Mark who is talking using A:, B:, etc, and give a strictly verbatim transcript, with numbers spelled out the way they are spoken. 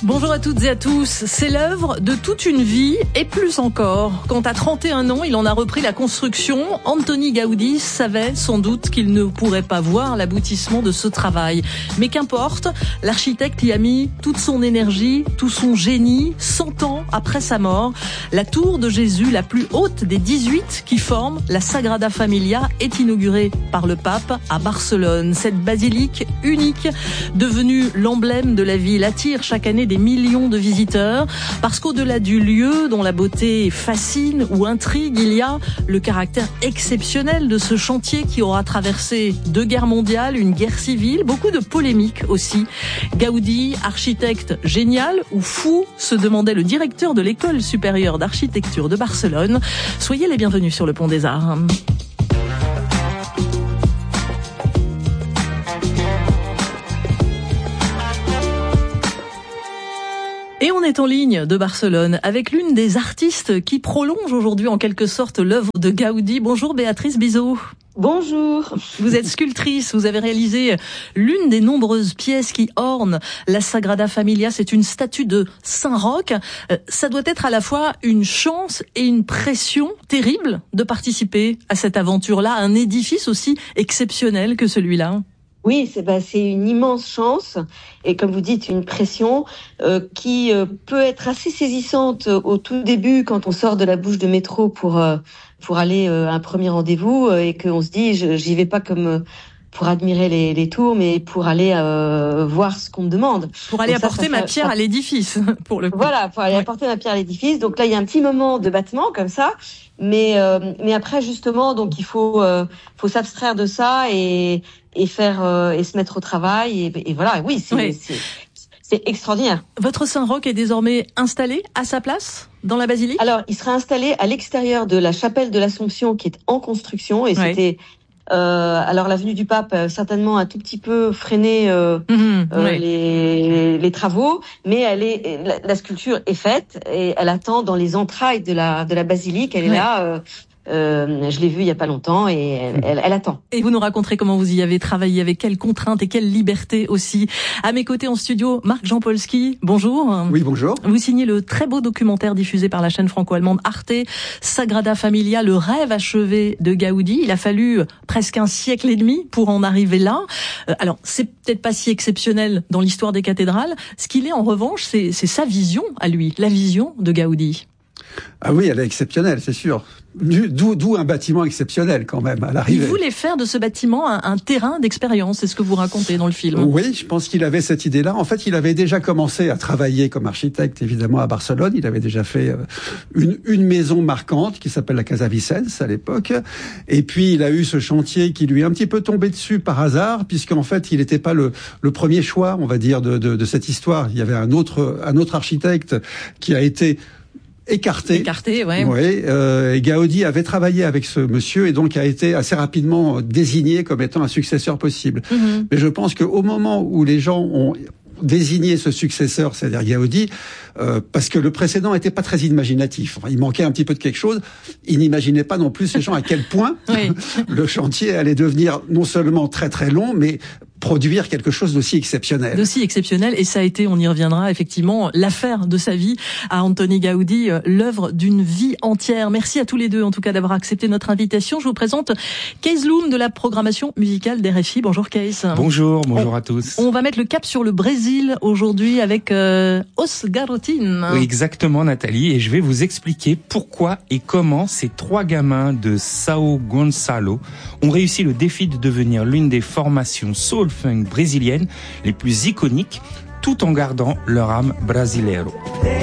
A: Bonjour à toutes et à tous. C'est l'œuvre de toute une vie et plus encore. Quand à trente et un ans, il en a repris la construction, Antoni Gaudí savait sans doute qu'il ne pourrait pas voir l'aboutissement de ce travail. Mais qu'importe, l'architecte y a mis toute son énergie, tout son génie, cent ans après sa mort. La tour de Jésus, la plus haute des dix-huit qui forment la Sagrada Familia, est inaugurée par le pape à Barcelone. Cette basilique unique, devenue l'emblème de la ville, attire chaque année des millions de visiteurs, parce qu'au-delà du lieu dont la beauté fascine ou intrigue, il y a le caractère exceptionnel de ce chantier qui aura traversé deux guerres mondiales, une guerre civile, beaucoup de polémiques aussi. Gaudí, architecte génial ou fou, se demandait le directeur de l'école supérieure d'architecture de Barcelone. Soyez les bienvenus sur le Pont des Arts. Et on est en ligne de Barcelone avec l'une des artistes qui prolonge aujourd'hui en quelque sorte l'œuvre de Gaudí. Bonjour Béatrice Bizot.
B: Bonjour.
A: Vous êtes sculptrice, vous avez réalisé l'une des nombreuses pièces qui ornent la Sagrada Familia. C'est une statue de Saint Roch. Ça doit être à la fois une chance et une pression terrible de participer à cette aventure-là, un édifice aussi exceptionnel que celui-là.
B: Oui, c'est bah, c'est une immense chance et comme vous dites, une pression euh, qui euh, peut être assez saisissante au tout début quand on sort de la bouche de métro pour euh, pour aller euh, à un premier rendez-vous euh, et qu'on se dit je, j'y vais pas comme euh, pour admirer les, les tours, mais pour aller euh, voir ce qu'on me demande.
A: Pour aller
B: Donc
A: apporter
B: ça, ça
A: ma
B: fait,
A: pierre
B: ça...
A: à l'édifice, pour le coup.
B: Voilà, pour aller ouais. apporter ma pierre à l'édifice. Donc là, il y a un petit moment de battement comme ça, mais euh, mais après justement, donc il faut euh, faut s'abstraire de ça et et faire euh, et se mettre au travail et, et voilà. Oui, c'est, oui. c'est c'est extraordinaire.
A: Votre Saint Roch est désormais installé à sa place dans la basilique ?
B: Alors, il sera installé à l'extérieur de la chapelle de l'Assomption qui est en construction et ouais. c'était Euh, alors la venue du pape euh, certainement un tout petit peu freiné euh, mmh, euh, oui. les, les travaux, mais elle est la, la sculpture est faite et elle attend dans les entrailles de la de la basilique. Elle est ouais. là. Euh, Euh, je l'ai vue il y a pas longtemps et elle, elle, elle attend.
A: Et vous nous raconterez comment vous y avez travaillé, avec quelles contraintes et quelle liberté aussi. À mes côtés en studio, Marc Jampolski, bonjour.
C: Oui, bonjour.
A: Vous signez le très beau documentaire diffusé par la chaîne franco-allemande Arte, Sagrada Familia, le rêve achevé de Gaudí. Il a fallu presque un siècle et demi pour en arriver là. Euh, alors, c'est peut-être pas si exceptionnel dans l'histoire des cathédrales. Ce qu'il est en revanche, c'est, c'est sa vision à lui, la vision de Gaudí.
C: Ah oui, elle est exceptionnelle, c'est sûr. D'où, d'où un bâtiment exceptionnel quand même à l'arrivée.
A: Il voulait faire de ce bâtiment un, un terrain d'expérience, c'est ce que vous racontez dans le film.
C: Oui, je pense qu'il avait cette idée-là. En fait, il avait déjà commencé à travailler comme architecte, évidemment, à Barcelone. Il avait déjà fait une, une maison marquante qui s'appelle la Casa Vicens à l'époque. Et puis, il a eu ce chantier qui lui est un petit peu tombé dessus par hasard, puisqu'en fait, il n'était pas le, le premier choix, on va dire, de, de, de cette histoire. Il y avait un autre, un autre architecte qui a été écarté.
A: Écarté, ouais.
C: Oui, euh, et Gaudí avait travaillé avec ce monsieur et donc a été assez rapidement désigné comme étant un successeur possible. Mm-hmm. Mais je pense qu'au moment où les gens ont désigné ce successeur, c'est-à-dire Gaudí, euh, parce que le précédent était pas très imaginatif. Enfin, il manquait un petit peu de quelque chose. Il n'imaginait pas non plus ces gens à quel point oui. le chantier allait devenir non seulement très très long, mais produire quelque chose d'aussi exceptionnel.
A: D'aussi exceptionnel, et ça a été, on y reviendra effectivement, l'affaire de sa vie à Antoni Gaudí, l'œuvre d'une vie entière. Merci à tous les deux en tout cas d'avoir accepté notre invitation. Je vous présente Kees Loom de la programmation musicale d'R F I. Bonjour Kees.
D: Bonjour, bonjour
A: on,
D: à tous.
A: On va mettre le cap sur le Brésil aujourd'hui avec euh, Os Garotines.
D: Oui, exactement Nathalie, et je vais vous expliquer pourquoi et comment ces trois gamins de Sao Gonçalo ont réussi le défi de devenir l'une des formations soul funk brésiliennes les plus iconiques, tout en gardant leur âme brasileiro.